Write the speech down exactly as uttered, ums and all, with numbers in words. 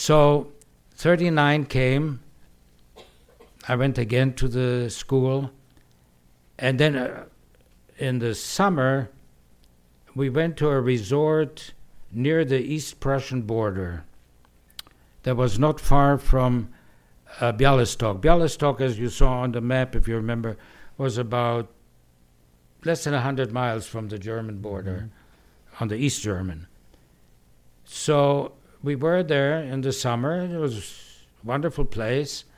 So thirty-nine came. I went again to the school. And then uh, in the summer, we went to a resort near the East Prussian border that was not far from uh, Bialystok. Bialystok, as you saw on the map, if you remember, was about less than one hundred miles from the German border, mm-hmm. on the East German. So we were there in the summer. It was a wonderful place.